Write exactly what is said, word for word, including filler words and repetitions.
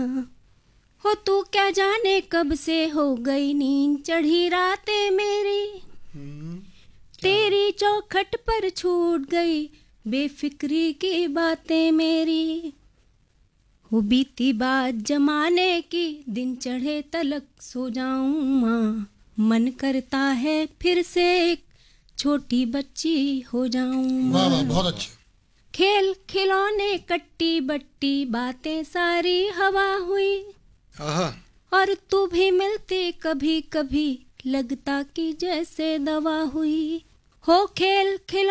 हो तू क्या जाने कब से हो गई नींद चढ़ी रातें मेरी, तेरी चौखट पर छूट गई बेफिक्री की बातें मेरी। हो बीती बात जमाने की दिन चढ़े तलक सो जाऊं माँ, मन करता है फिर से एक छोटी बच्ची हो जाऊं। वाह वाह, बहुत अच्छा। खेल खिलौने कट्टी बट्टी बातें सारी हवा हुई, आहा। और तू भी मिलती कभी कभी लगता कि जैसे दवा हुई। हो खेल खिलौने